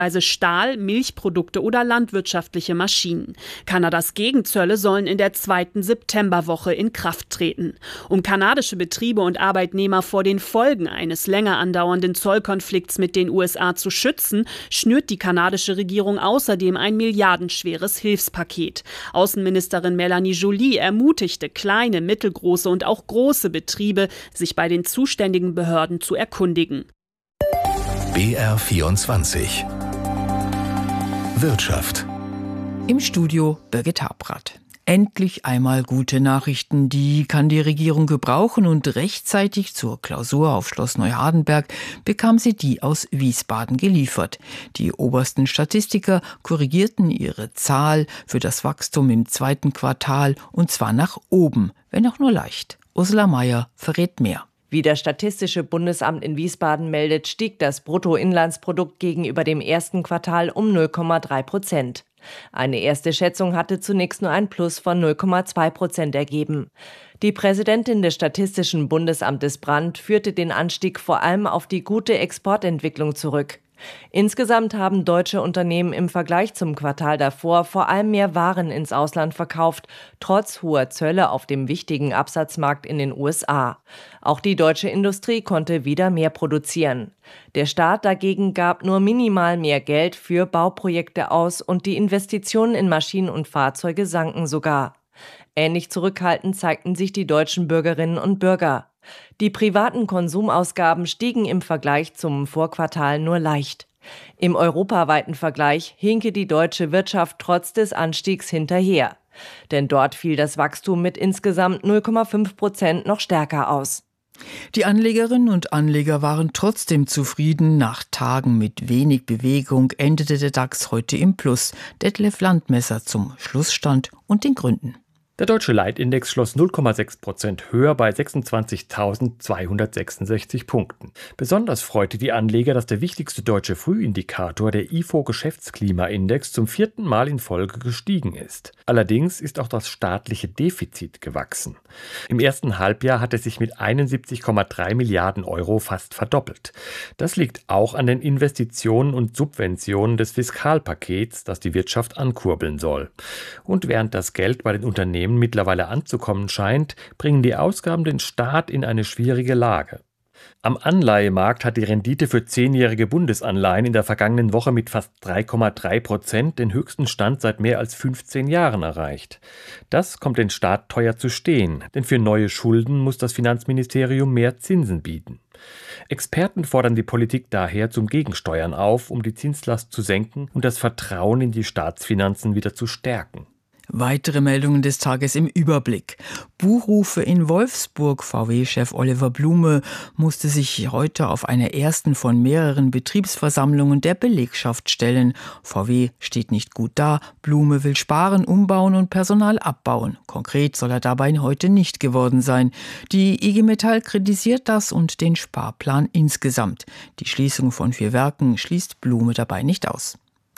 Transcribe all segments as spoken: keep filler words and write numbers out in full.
also Stahl, Milchprodukte oder landwirtschaftliche Maschinen. Kanadas Gegenzölle sollen in der zweiten Septemberwoche in Kraft treten. Um kanadische Betriebe und Arbeitnehmer vor den Folgen eines länger andauernden Zollkonflikts mit den U S A zu schützen, schnürt die kanadische Regierung außerdem ein milliardenschweres Hilfspaket. Außenministerin Melanie Joly ermutigte kleine, mittelgroße und auch große Betriebe, sich bei den zuständigen Behörden zu erkundigen. B R vierundzwanzig Wirtschaft. Im Studio Birgit Habrath. Endlich einmal gute Nachrichten, die kann die Regierung gebrauchen, und rechtzeitig zur Klausur auf Schloss Neuhardenberg bekam sie die aus Wiesbaden geliefert. Die obersten Statistiker korrigierten ihre Zahl für das Wachstum im zweiten Quartal, und zwar nach oben, wenn auch nur leicht. Ursula Mayer verrät mehr. Wie das Statistische Bundesamt in Wiesbaden meldet, stieg das Bruttoinlandsprodukt gegenüber dem ersten Quartal um null Komma drei Prozent. Eine erste Schätzung hatte zunächst nur ein Plus von null Komma zwei Prozent ergeben. Die Präsidentin des Statistischen Bundesamtes Brandt führte den Anstieg vor allem auf die gute Exportentwicklung zurück. Insgesamt haben deutsche Unternehmen im Vergleich zum Quartal davor vor allem mehr Waren ins Ausland verkauft, trotz hoher Zölle auf dem wichtigen Absatzmarkt in den U S A. Auch die deutsche Industrie konnte wieder mehr produzieren. Der Staat dagegen gab nur minimal mehr Geld für Bauprojekte aus, und die Investitionen in Maschinen und Fahrzeuge sanken sogar. Ähnlich zurückhaltend zeigten sich die deutschen Bürgerinnen und Bürger. Die privaten Konsumausgaben stiegen im Vergleich zum Vorquartal nur leicht. Im europaweiten Vergleich hinke die deutsche Wirtschaft trotz des Anstiegs hinterher. Denn dort fiel das Wachstum mit insgesamt null Komma fünf Prozent noch stärker aus. Die Anlegerinnen und Anleger waren trotzdem zufrieden. Nach Tagen mit wenig Bewegung endete der DAX heute im Plus. Detlef Landmesser zum Schlussstand und den Gründen. Der deutsche Leitindex schloss null Komma sechs Prozent höher bei sechsundzwanzigtausendzweihundertsechsundsechzig Punkten. Besonders freute die Anleger, dass der wichtigste deutsche Frühindikator, der I F O-Geschäftsklimaindex, zum vierten Mal in Folge gestiegen ist. Allerdings ist auch das staatliche Defizit gewachsen. Im ersten Halbjahr hat es sich mit einundsiebzig Komma drei Milliarden Euro fast verdoppelt. Das liegt auch an den Investitionen und Subventionen des Fiskalpakets, das die Wirtschaft ankurbeln soll. Und während das Geld bei den Unternehmen mittlerweile anzukommen scheint, bringen die Ausgaben den Staat in eine schwierige Lage. Am Anleihemarkt hat die Rendite für zehnjährige Bundesanleihen in der vergangenen Woche mit fast drei Komma drei Prozent den höchsten Stand seit mehr als fünfzehn Jahren erreicht. Das kommt den Staat teuer zu stehen, denn für neue Schulden muss das Finanzministerium mehr Zinsen bieten. Experten fordern die Politik daher zum Gegensteuern auf, um die Zinslast zu senken und das Vertrauen in die Staatsfinanzen wieder zu stärken. Weitere Meldungen des Tages im Überblick. Buchrufe in Wolfsburg. V W-Chef Oliver Blume musste sich heute auf einer ersten von mehreren Betriebsversammlungen der Belegschaft stellen. V W steht nicht gut da. Blume will sparen, umbauen und Personal abbauen. Konkret soll er dabei heute nicht geworden sein. Die I G Metall kritisiert das und den Sparplan insgesamt. Die Schließung von vier Werken schließt Blume dabei nicht aus.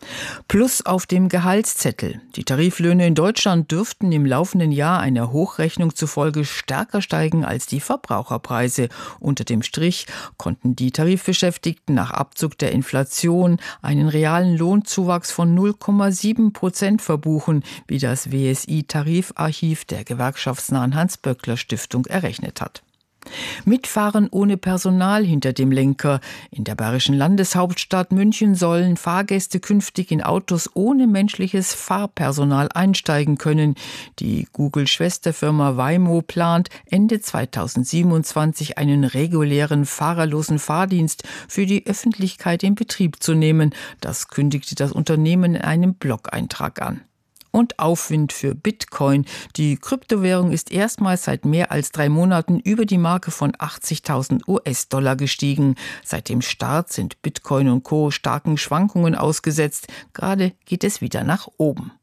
Plus auf dem Gehaltszettel. Die Tariflöhne in Deutschland dürften im laufenden Jahr einer Hochrechnung zufolge stärker steigen als die Verbraucherpreise. Unter dem Strich konnten die Tarifbeschäftigten nach Abzug der Inflation einen realen Lohnzuwachs von null Komma sieben Prozent verbuchen, wie das W S I-Tarifarchiv der gewerkschaftsnahen Hans-Böckler-Stiftung errechnet hat. Mitfahren ohne Personal hinter dem Lenker. In der bayerischen Landeshauptstadt München sollen Fahrgäste künftig in Autos ohne menschliches Fahrpersonal einsteigen können. Die Google-Schwesterfirma Waymo plant, Ende zweitausendsiebenundzwanzig einen regulären fahrerlosen Fahrdienst für die Öffentlichkeit in Betrieb zu nehmen. Das kündigte das Unternehmen in einem Blog-Eintrag an. Und Aufwind für Bitcoin. Die Kryptowährung ist erstmals seit mehr als drei Monaten über die Marke von achtzigtausend U S-Dollar gestiegen. Seit dem Start sind Bitcoin und Co. starken Schwankungen ausgesetzt. Gerade geht es wieder nach oben.